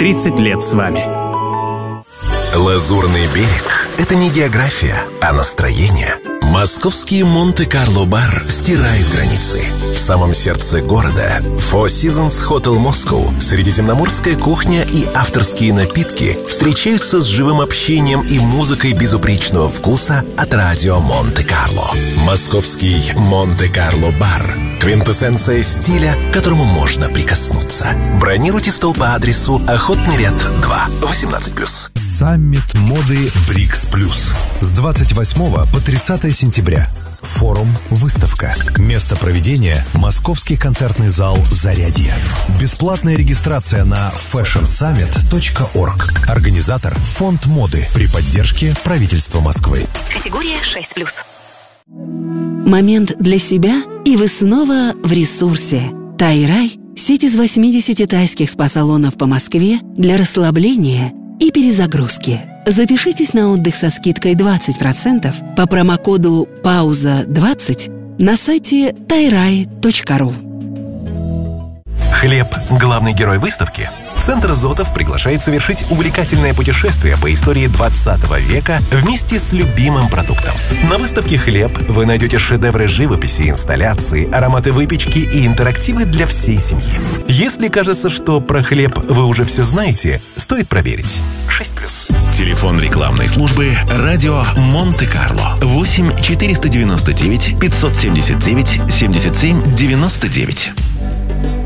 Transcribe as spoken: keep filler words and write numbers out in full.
тридцать лет с вами. Лазурный берег – это не география, а настроение. Московский Монте-Карло-бар стирает границы. В самом сердце города Four Seasons Hotel Moscow средиземноморская кухня и авторские напитки встречаются с живым общением и музыкой безупречного вкуса от радио Монте-Карло. Московский Монте-Карло-бар – квинтэссенция стиля, к которому можно прикоснуться. Бронируйте стол по адресу Охотный ряд два, восемнадцать плюс. Саммит моды Брикс Плюс. С двадцать восьмого по тридцатое сентября. Форум, выставка. Место проведения – Московский концертный зал «Зарядье». Бесплатная регистрация на фэшн саммит точка орг. Организатор – Фонд моды при поддержке правительства Москвы. Категория шесть плюс. Момент для себя, и вы снова в ресурсе. Тай-рай – сеть из восьмидесяти тайских спа-салонов по Москве для расслабления и перезагрузки. Запишитесь на отдых со скидкой двадцать процентов по промокоду пауза двадцать на сайте тай рай точка ру. Хлеб – главный герой выставки? Центр Зотов приглашает совершить увлекательное путешествие по истории двадцатого века вместе с любимым продуктом. На выставке «Хлеб» вы найдете шедевры живописи, инсталляции, ароматы выпечки и интерактивы для всей семьи. Если кажется, что про хлеб вы уже все знаете, стоит проверить. шесть плюс. Телефон рекламной службы «Радио Монте-Карло» восемь четыреста девяносто девять пятьсот семьдесят девять семьдесят семь девяносто девять.